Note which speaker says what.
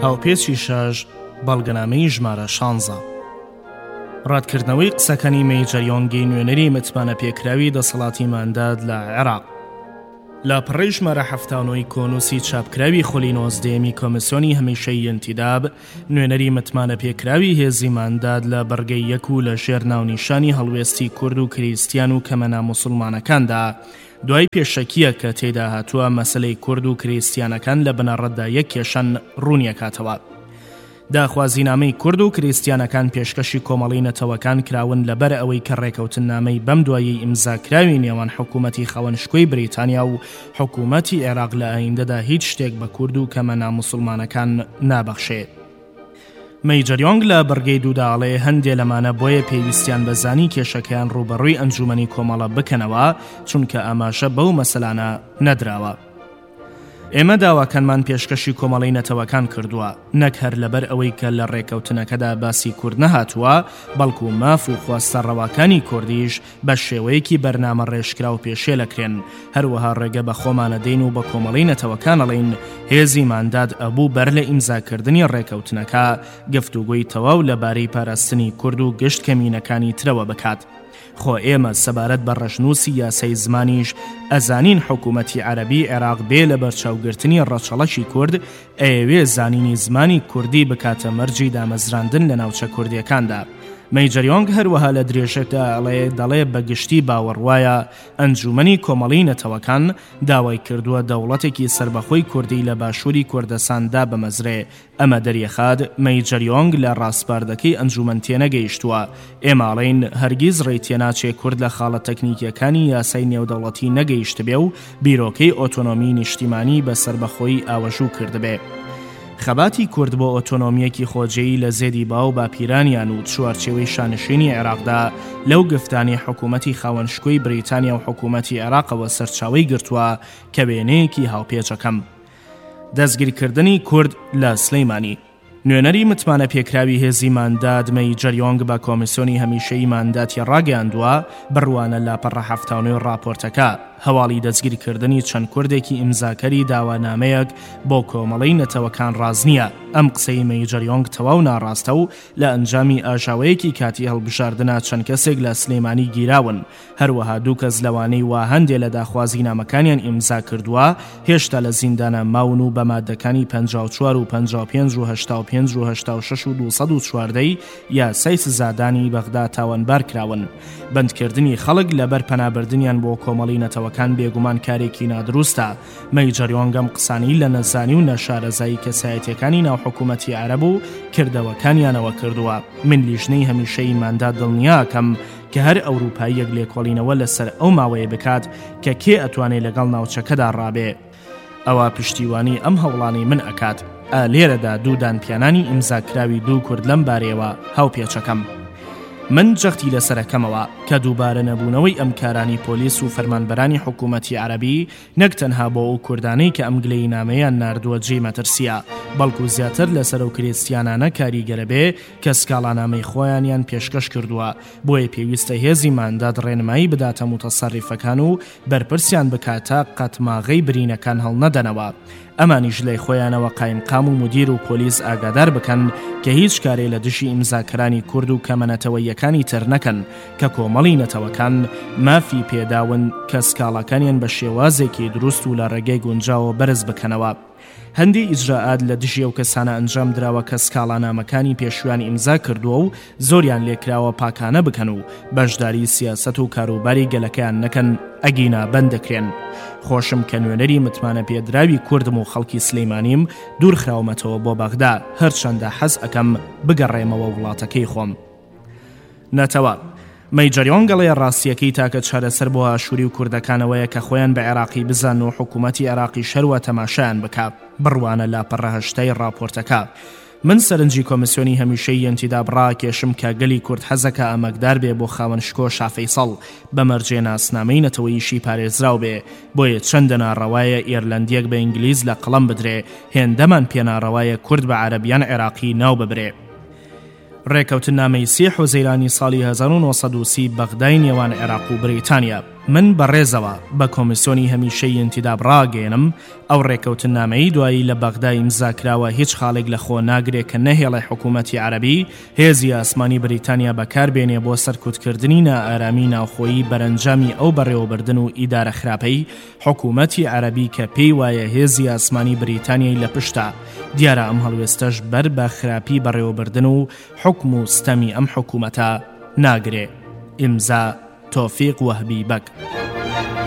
Speaker 1: هاوپێچی شەژ بەڵگەنامەی ژمارە 16 ڕادکردنەوەی قسەکانی مەیجەر یۆنگی نوێنەری متمانە پێکراوی دەسەڵاتی مانداد لە عێراق لە پڕی ژمارە 79 کۆنووسی چاپکراوی خولی 19 کۆمیسیۆنی هەمیشەیی ئینتیداب نوێنەری متمانە پێکراوی هێزی مانداد لە بەرگەی یەک و لە ژێر ناونیشانی هەڵوێستی کورد و کریستیان و کەمەنا موسڵمانەکاندا دوای پێشەکیە کە تێدا هاتووە مەسلەی کورد و کریستیانەکان لە بنەڕەتدا یەک کێشەن ڕوونیەکاتەوە. داخوازینامەی کورد و کریستیانەکان پێشکەشی کۆمەڵی نەتەوەکان کراون لەبەر ئەوەی کە ڕێکەوتنامەی بەم دوایی ئیمزاکراوی نێوان حکوومەتی خاوەنشکۆی بریتانیا و حکوومەتی عێراق لە ئایندەدا هیچ شتێک بە کورد و کەمەنا موسڵمانەکان نابەخشێت. مەیجەر یۆنگ لە بەرگەی دووداڵێ هەندێ لەمانە بۆیە پێویستیان بەزانی کێشەکەیان ڕوبەڕووی ئەنجومەنی کۆمەڵە بکەنەوە چونکە ئاماژە بەو مەسەلانە نەدراوە. ئێمە داواکانمان پێشکەشی کۆمەڵی نەتەوەکان کردووە نەک هەر لەبەر ئەوەی کە لە ڕێکەوتنەکەدا باسی کورد نەهاتووە بەڵکو ماف و خواستە ڕەواکانی کوردیش بە شێوەیەکی بەرنامە ڕێژکرا و پێشێلەکرێن. هەروەها ڕێگە بە خۆمانەدەین و بە کۆمەڵی نەتەوەکانەڵین هێزی مانداد ئەبوو بەر لە ئیمزاکردنی ڕێکەوتنەکە گفتوگۆی تەواو لەبارەی پاراستنی کورد و گشت کەمینەکانی ترەوە بکات. خۆ ئێمە سەبارەت بە ڕەشنووسی یاسای زمانیش ئەزانین حکوومەتی عەرەبی عێراق بێ لە بەرچاوگرتنی ڕەچەڵەکی کورد ئەیەوێ زانینی زمانی کوردی بکاتە مەرجی دامەزراندن لە ناوچە کوردیەکاندا. مەیجەر یۆنگ هەروەها لە درێژەکە دەڵێ بەگشتی باوەڕوایە ئەنجومەنی کۆمەڵی نەتەوەکان داوای کردووە دەوڵەتێکی سربەخۆی کوردی لە باشووری کوردستاندا بمەزرێ. ئەمە دەریەخاد مەیجەر یۆنگ لە ڕاستپاردەکەی ئەنجومەن تێنەگەیشتووە. ئێماڵین هەرگیز ڕێتێناچێ کورد لە خاڵە تەکنیکیەکانی یاسای نێودەوڵەتی نەگەیشت بێ و بیرۆکەی ئۆتۆنۆمی نیشتیمانی بە سربەخۆی ئاوەژوو کردبێ. خەباتی کورد بۆ ئۆتۆنۆمیەکی خۆجێی لە زێدی باو باپیرانیان و چوارچێوەی شانشینی عێراقدا لەو گفتانی حکوومەتی خاوەنشکۆی بریتانیا و حکوومەتی عێراقەوە سەرچاوەی گرتووە کە وێنەیەکی هاوپێچەکەم. دەستگیرکردنی کورد لە سلەیمانی نوێنەری متمانە پێکراوی هێزی مانداد مەیجەر یۆنگ بە کۆمیسیۆنی هەمیشەیی مانداتی ڕاگەیاندووە بڕوانە لاپەڕە 79 ڕاپۆرتەکە هەواڵی دەستگیرکردنی چەند کوردێکی ئیمزاکەری داوانامەیەک بۆ کۆمەڵەی نەتەوەکان ڕاز نییە. ئەم قسەی مەیجەر یۆنگ تەواو ناڕاستە و لە ئەنجامی ئاژاوەیەکی کاتی هەڵبژاردنە چەند کەسێک لە سلەیمانی گیراون. هەروەها دوو کەس لەوانەی وا هەندێ لە داخوازینامەکانیان ئیمزا کردووە هێشتا لە زیندانە ماون و بە مادەکانی 54 و 55 و 85 و 86 و 214 یاسای سزادانی بەغدا تاوانبار کراون. بەندکردنی خەڵک لەبەر پەنابردنیان بۆ کۆمەڵی نەتەوەکان بێگومان کارێکی نادروستە. مەیجەر یۆنگ ئەم قسانی لە نەزانی و نەشارەزایی کەسایەتیەکانی ناو حکوومەتی عەرەب و کردەوەکانیانەوە کردووە. من لیژنەی هەمیشەیی مانداد دڵنیاکەم کە هەر ئەوروپاییەک لێکۆڵینەوە لەسەر ئەو ماوەیە بکات کە کێ ئەتوانێت لەگەڵ ناوچەکەدا ڕابێ. ئەوە پشتیوانی ئەم هەوڵانی من ئەکات. لێرەدا دوو دانپیانانی ئیمزاکراوی دوو کورد لەم بارەیەوە هاوپێچەکەم. من جەختی لەسەرەکەمەوە کە دووبارە نەبوونەوەی ئەم کارانی پۆلیس و فەرمانبەرانی حکوومەتی عەرەبی نەک تەنها بۆ ئەو کوردانەی کە ئەم گلەی نامەیان ناردووە جێ مەترسیە بەڵکو زیاتر لەسەر ئەو کریستیانانە کاریگەرە بێ کە سکاڵانامەی خۆیانیان پێشکەش کردووە. بۆیە پێویستە هێزی مانداد ڕێنمایی بداتە متەسەڕیفەکان و بەرپرسیان بکاتە قەتماغەی برینەکان هەڵنەدەنەوە. ئەمانیش لای خۆیانەوە قایمقام و مدیر و پۆلیس ئاگادار بکەن کە هیچ کارێ لە دژی ئیمزاکرانی کورد و کەمەنەتەوەیەکانی تر نەکەن کە کۆمەڵی نەتەوەکان مافی پێداون کە سکاڵەکانیان بە شێوازێکی دروست و لە ڕێگەی گونجاوە بەرز بکەنەوە. هەندی ئیجراعات لە دژی ئەو کەسانە ئەنجام درراوە کە سکاڵانامەکانی پێشویان ئیمزا کردووە و زۆریان لێکراوە پاکانە بکەن و بەشداری سیاسەت و کاروباری گەلەکەیان نەکەن ئەگینا بەندەکرێن. خۆشم کە نوێنەری متمانە پێدراوی کوردم و خەڵکی سلەیمانیم دوورخراومەتەوە بۆ بەغدا هەرچەندە حەز ئەکەم بگەڕێمەوە وڵاتەکەی خۆم. نەتەوە مەیجەر یۆنگ گەڵێ ڕاستیەکەی تاکە چارەسەر بۆ ئاشووری و کوردەکانەوەیە کە خۆیان بە عێراقی بزان و حکوومەتی عێراقی شەروە تەماشایان بکات بڕوانە لاپەڕە 8 ڕاپۆرتەکە. من سەرنجی کۆمیسیۆنی هەمیشەیی ئینتیداب ڕاکێشم کە گەلی کورد حەزەکە ئەمەکدار بێ بۆ خاوەنشکۆ شافەیسەڵ بە مەرجێ ناسنامەی نەتەوەییشی پارێزراو بێ. بۆیە چەندە ناڕەوایە ئێرلەندیەک بە ئینگلیز لە قەڵەم بدرێ هێندەمان پێناڕەوایە کورد بە عەرەبیان عێراقی ناو ببرێ. ڕێکەوتنامەی 3 حوزەیرانی ساڵی 1930 بەغدای نێوان عێراق و بریتانیا. من بەڕێزەوە بە کۆمیسیۆنی هەمیشەی ئینتیداب ڕاگەێنم ئەو ڕێکەوتنامەی دوایی لە بەغدای ئیمزاکراوە هیچ خاڵێک لە خۆ ناگرێت کە نەهێڵی حکوومەتی عەرەبی هێزی ئاسمانی بریتانیا بەکاربێنێ بۆ سەرکوتکردنی نائارامی ناوخۆیی بەرەنجامی ئەو بەڕێوەبردن و ئیدارە خراپەی حکوومەتی عەرەبی کە پێی وایە هێزی ئاسمانی بریتانیای لە پشتە. دیارە ئەم هەڵوێستەش بەر بە خراپی بەڕێوەبردن و حکم و ستەمی ئەم حکوومەتە ناگرێ. ئیمزا تۆفیق وهبی بەک.